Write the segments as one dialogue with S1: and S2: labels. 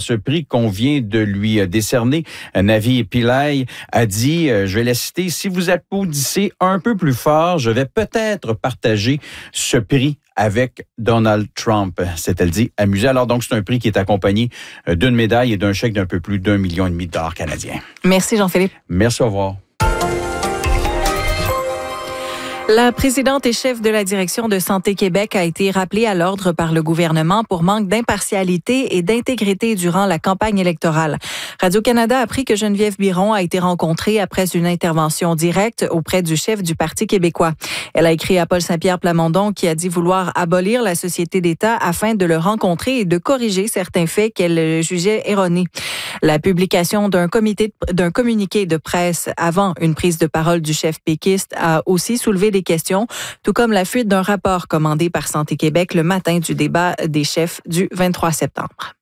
S1: ce prix qu'on vient de lui décerner. Navi Pillay a dit, je vais la citer, « Si vous applaudissez un peu plus fort, je vais peut-être partager ce prix avec Donald Trump. » C'est-elle dit amusé. Alors donc, c'est un prix qui est accompagné d'une médaille et d'un chèque d'un peu plus d'1,5 million de dollars canadiens.
S2: Merci Jean-Philippe.
S1: Merci, au revoir.
S2: La présidente et chef de la direction de Santé Québec a été rappelée à l'ordre par le gouvernement pour manque d'impartialité et d'intégrité durant la campagne électorale. Radio-Canada a appris que Geneviève Biron a été rencontrée après une intervention directe auprès du chef du Parti québécois. Elle a écrit à Paul Saint-Pierre Plamondon qui a dit vouloir abolir la Société d'État afin de le rencontrer et de corriger certains faits qu'elle jugeait erronés. La publication d'un communiqué de presse avant une prise de parole du chef péquiste a aussi soulevé des questions, tout comme la fuite d'un rapport commandé par Santé Québec le matin du débat des chefs du 23 septembre.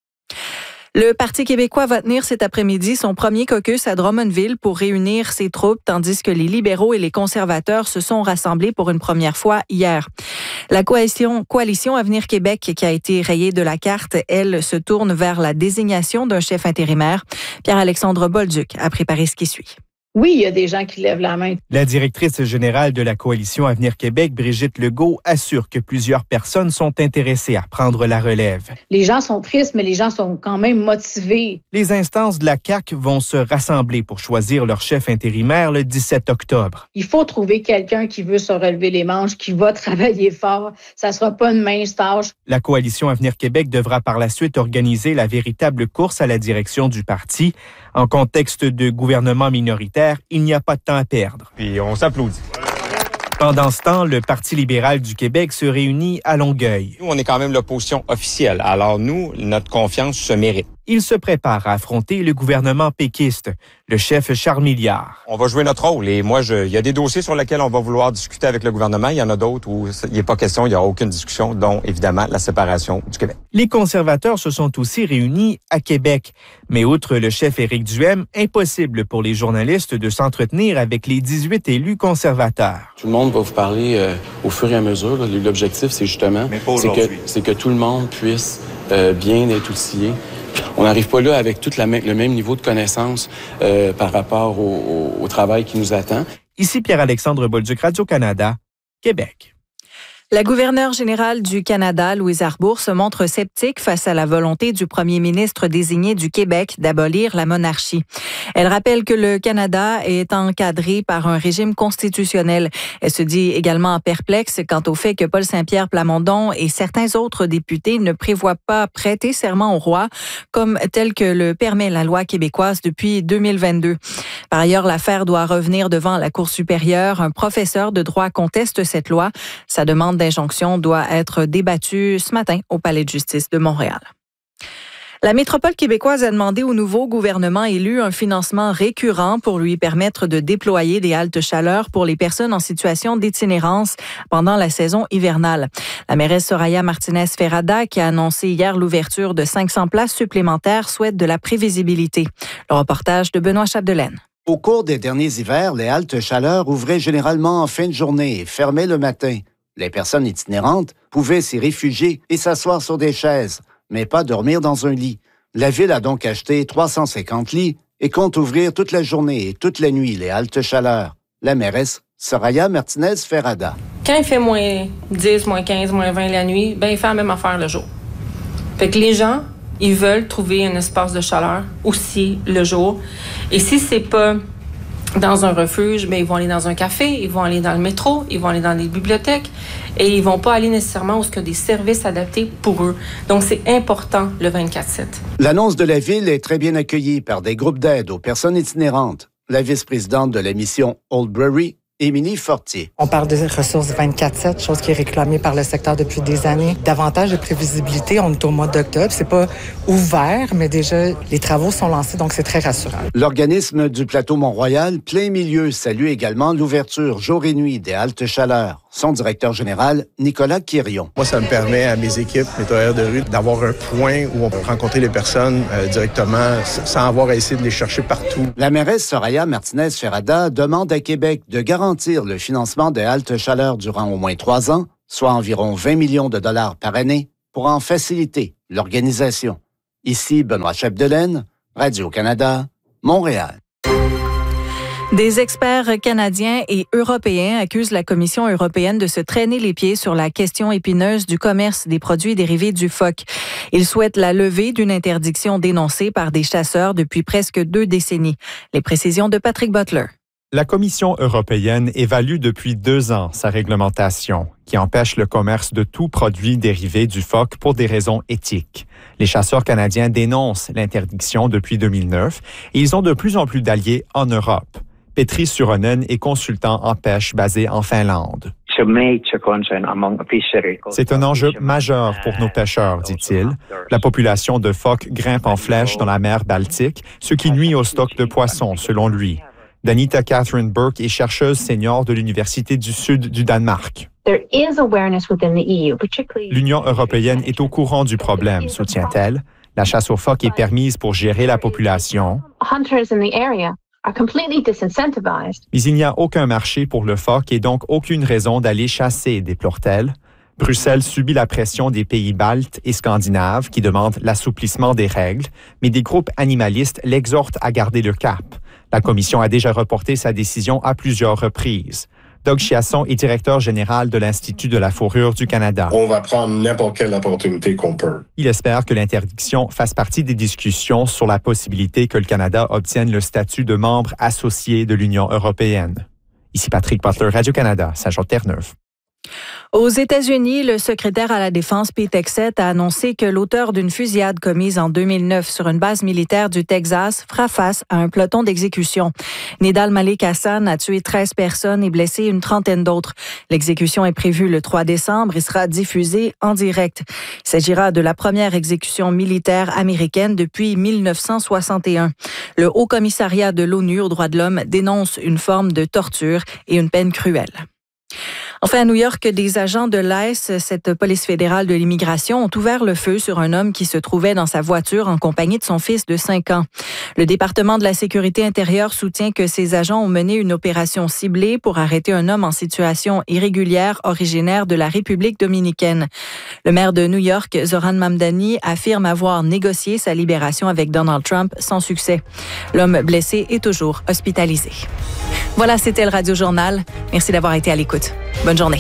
S2: Le Parti québécois va tenir cet après-midi son premier caucus à Drummondville pour réunir ses troupes, tandis que les libéraux et les conservateurs se sont rassemblés pour une première fois hier. La coalition Avenir Québec, qui a été rayée de la carte, elle, se tourne vers la désignation d'un chef intérimaire. Pierre-Alexandre Bolduc a préparé ce qui suit.
S3: Oui, il y a des gens qui lèvent la main.
S4: La directrice générale de la coalition Avenir Québec, Brigitte Legault, assure que plusieurs personnes sont intéressées à prendre la relève.
S3: Les gens sont tristes, mais les gens sont quand même motivés.
S4: Les instances de la CAQ vont se rassembler pour choisir leur chef intérimaire le 17 octobre.
S3: Il faut trouver quelqu'un qui veut se relever les manches, qui va travailler fort. Ça ne sera pas une mince tâche.
S4: La coalition Avenir Québec devra par la suite organiser la véritable course à la direction du parti. En contexte de gouvernement minoritaire, il n'y a pas de temps à perdre.
S5: Puis on s'applaudit.
S4: Pendant ce temps, le Parti libéral du Québec se réunit à Longueuil.
S5: Nous, on est quand même l'opposition officielle. Alors nous, notre confiance se mérite.
S4: Il se prépare à affronter le gouvernement péquiste, le chef Charles Milliard.
S5: On va jouer notre rôle. Et moi, il y a des dossiers sur lesquels on va vouloir discuter avec le gouvernement. Il y en a d'autres où il n'y a pas question, il n'y a aucune discussion, dont évidemment la séparation du Québec.
S4: Les conservateurs se sont aussi réunis à Québec. Mais outre le chef Éric Duhem, impossible pour les journalistes de s'entretenir avec les 18 élus conservateurs.
S6: Tout le monde va vous parler au fur et à mesure. Là. L'objectif, c'est justement c'est que tout le monde puisse bien être outillé. On n'arrive pas là avec tout le même niveau de connaissance par rapport au travail qui nous attend.
S4: Ici Pierre-Alexandre Bolduc, Radio-Canada, Québec.
S2: La gouverneure générale du Canada, Louise Arbour, se montre sceptique face à la volonté du premier ministre désigné du Québec d'abolir la monarchie. Elle rappelle que le Canada est encadré par un régime constitutionnel. Elle se dit également perplexe quant au fait que Paul Saint-Pierre Plamondon et certains autres députés ne prévoient pas prêter serment au roi, comme tel que le permet la loi québécoise depuis 2022. Par ailleurs, l'affaire doit revenir devant la Cour supérieure. Un professeur de droit conteste cette loi. Sa demande d'injonction doit être débattue ce matin au Palais de justice de Montréal. La métropole québécoise a demandé au nouveau gouvernement élu un financement récurrent pour lui permettre de déployer des haltes chaleur pour les personnes en situation d'itinérance pendant la saison hivernale. La mairesse Soraya Martinez-Ferrada, qui a annoncé hier l'ouverture de 500 places supplémentaires, souhaite de la prévisibilité. Le reportage de Benoît Chapdelaine.
S7: Au cours des derniers hivers, les haltes chaleur ouvraient généralement en fin de journée et fermaient le matin. Les personnes itinérantes pouvaient s'y réfugier et s'asseoir sur des chaises, mais pas dormir dans un lit. La Ville a donc acheté 350 lits et compte ouvrir toute la journée et toute la nuit les haltes chaleur. La mairesse Soraya Martinez-Ferrada.
S8: Quand il fait moins 10, moins 15, moins 20 la nuit, il fait la même affaire le jour. Fait que les gens, ils veulent trouver un espace de chaleur aussi le jour. Et si c'est pas dans un refuge, ils vont aller dans un café, ils vont aller dans le métro, ils vont aller dans des bibliothèques et ils vont pas aller nécessairement où il y a des services adaptés pour eux. Donc, c'est important, le 24/7.
S7: L'annonce de la Ville est très bien accueillie par des groupes d'aide aux personnes itinérantes. La vice-présidente de la mission Oldbury, Émilie Fortier.
S9: On parle de ressources 24/7, chose qui est réclamée par le secteur depuis des années. Davantage de prévisibilité, on est au mois d'octobre. C'est pas ouvert, mais déjà, les travaux sont lancés, donc c'est très rassurant.
S7: L'organisme du plateau Mont-Royal, Plein Milieu, salue également l'ouverture jour et nuit des haltes chaleur. Son directeur général, Nicolas Quirion.
S10: Moi, ça me permet à mes équipes, mes travailleurs de rue, d'avoir un point où on peut rencontrer les personnes directement sans avoir à essayer de les chercher partout.
S7: La mairesse Soraya Martinez-Ferrada demande à Québec de garantir le financement des haltes chaleur durant au moins 3 ans, soit environ 20 millions de dollars par année, pour en faciliter l'organisation. Ici Benoît Chapdelaine, Radio-Canada, Montréal.
S2: Des experts canadiens et européens accusent la Commission européenne de se traîner les pieds sur la question épineuse du commerce des produits dérivés du phoque. Ils souhaitent la levée d'une interdiction dénoncée par des chasseurs depuis presque 2 décennies. Les précisions de Patrick Butler.
S11: La Commission européenne évalue depuis 2 ans sa réglementation qui empêche le commerce de tout produit dérivé du phoque pour des raisons éthiques. Les chasseurs canadiens dénoncent l'interdiction depuis 2009 et ils ont de plus en plus d'alliés en Europe. Petri Suronen est consultant en pêche basé en Finlande. C'est un enjeu majeur pour nos pêcheurs, dit-il. La population de phoques grimpe en flèche dans la mer Baltique, ce qui nuit au stock de poissons, selon lui. Danita Catherine Burke est chercheuse senior de l'Université du Sud du Danemark. L'Union européenne est au courant du problème, soutient-elle. La chasse aux phoques est permise pour gérer la population. Mais il n'y a aucun marché pour le phoque et donc aucune raison d'aller chasser, déplore-t-elle. Bruxelles subit la pression des pays baltes et scandinaves qui demandent l'assouplissement des règles, mais des groupes animalistes l'exhortent à garder le cap. La Commission a déjà reporté sa décision à plusieurs reprises. Doug Chiasson est directeur général de l'Institut de la fourrure du Canada.
S12: On va prendre n'importe quelle opportunité qu'on peut.
S11: Il espère que l'interdiction fasse partie des discussions sur la possibilité que le Canada obtienne le statut de membre associé de l'Union européenne. Ici Patrick Butler, Radio-Canada, Saint-Jean-Terre-Neuve.
S2: Aux États-Unis, le secrétaire à la Défense, Pete Hegseth, a annoncé que l'auteur d'une fusillade commise en 2009 sur une base militaire du Texas fera face à un peloton d'exécution. Nidal Malik Hassan a tué 13 personnes et blessé une trentaine d'autres. L'exécution est prévue le 3 décembre et sera diffusée en direct. Il s'agira de la première exécution militaire américaine depuis 1961. Le Haut-Commissariat de l'ONU aux droits de l'homme dénonce une forme de torture et une peine cruelle. Enfin, à New York, des agents de l'ICE, cette police fédérale de l'immigration, ont ouvert le feu sur un homme qui se trouvait dans sa voiture en compagnie de son fils de 5 ans. Le département de la sécurité intérieure soutient que ces agents ont mené une opération ciblée pour arrêter un homme en situation irrégulière originaire de la République dominicaine. Le maire de New York, Zoran Mamdani, affirme avoir négocié sa libération avec Donald Trump sans succès. L'homme blessé est toujours hospitalisé. Voilà, c'était le Radio Journal. Merci d'avoir été à l'écoute. Bonne journée.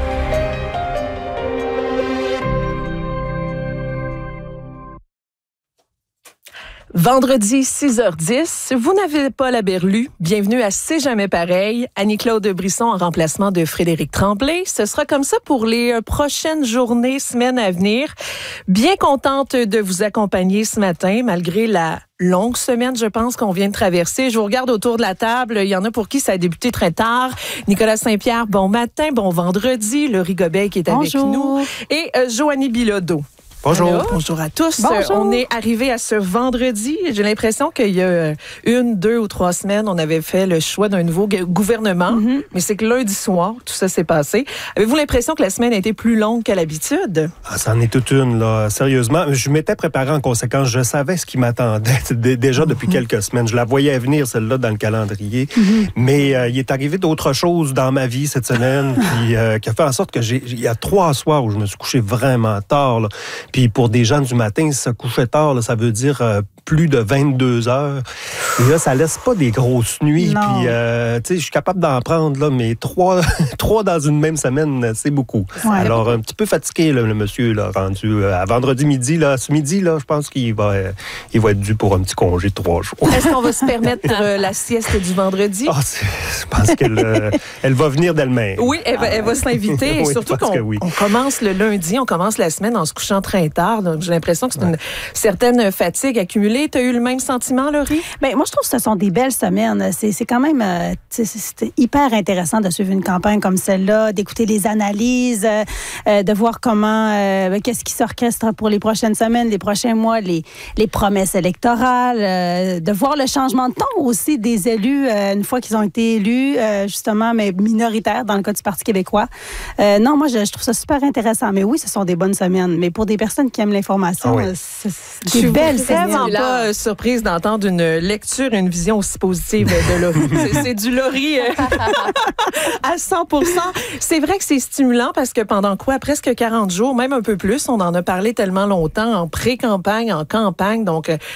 S13: Vendredi, 6h10, vous n'avez pas la berlue. Bienvenue à C'est jamais pareil. Annie-Claude Brisson en remplacement de Frédéric Tremblay. Ce sera comme ça pour les prochaines journées, semaines à venir. Bien contente de vous accompagner ce matin, malgré la longue semaine, je pense, qu'on vient de traverser. Je vous regarde autour de la table. Il y en a pour qui ça a débuté très tard. Nicolas Saint-Pierre, bon matin, bon vendredi. Laurie Gobet qui est avec nous. Et Joanie Bilodeau.
S14: Bonjour.
S13: Allô? Bonjour à tous.
S14: Bonjour.
S13: On est arrivé à ce vendredi. J'ai l'impression qu'il y a 1, 2 ou 3 semaines, on avait fait le choix d'un nouveau gouvernement. Mm-hmm. Mais c'est que lundi soir, tout ça s'est passé. Avez-vous l'impression que la semaine a été plus longue qu'à l'habitude?
S14: Ah, ça en est toute une, là. Sérieusement, je m'étais préparé en conséquence. Je savais ce qui m'attendait déjà depuis quelques semaines. Je la voyais venir, celle-là, dans le calendrier. Mm-hmm. Mais il est arrivé d'autres choses dans ma vie cette semaine puis, qui a fait en sorte que il y a 3 soirs où je me suis couché vraiment tard, là. Puis pour des gens du matin, se coucher tard, là, ça veut dire plus de 22 heures. Et là, ça laisse pas des grosses nuits. Puis, tu sais, je suis capable d'en prendre, là, mais 3 dans une même semaine, c'est beaucoup. Ouais. Alors, un petit peu fatigué, là, le monsieur, là, rendu à vendredi midi. Là, ce midi, là, je pense qu'il va être dû pour un petit congé de 3 jours.
S13: Est-ce qu'on va se permettre la sieste du vendredi?
S14: Oh, je pense qu'elle elle va venir d'elle-même.
S13: Oui, elle va s'inviter. Et oui, surtout on commence le lundi, on commence la semaine en se couchant très tard. Donc, j'ai l'impression que c'est une certaine fatigue accumulée. Tu as eu le même sentiment, Laurie?
S15: Bien, moi, je trouve que ce sont des belles semaines. C'est quand même c'est hyper intéressant de suivre une campagne comme celle-là, d'écouter les analyses, de voir comment, qu'est-ce qui s'orchestre pour les prochaines semaines, les prochains mois, les promesses électorales, de voir le changement de ton aussi des élus une fois qu'ils ont été élus, justement, mais minoritaires dans le cas du Parti québécois. Non, moi, je trouve ça super intéressant. Mais oui, ce sont des bonnes semaines. Mais pour des personnes qui aiment l'information, c'est des belles semaines.
S13: Pas pas surprise d'entendre une lecture et une vision aussi positive de Laurie. C'est du Laurie à 100%. C'est vrai que c'est stimulant parce que pendant presque 40 jours, même un peu plus, on en a parlé tellement longtemps en pré-campagne, en campagne. Donc,